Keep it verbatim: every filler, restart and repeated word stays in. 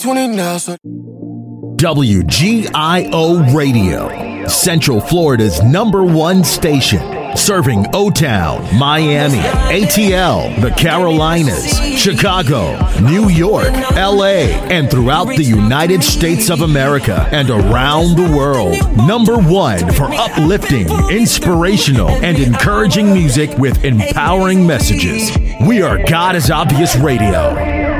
W G I O Radio, Central Florida's number one station, serving O-Town, Miami, A T L, the Carolinas, Chicago, New York, L A, and throughout the United States of America and around the world. Number one for uplifting, inspirational, and encouraging music with empowering messages. We are God is Obvious Radio.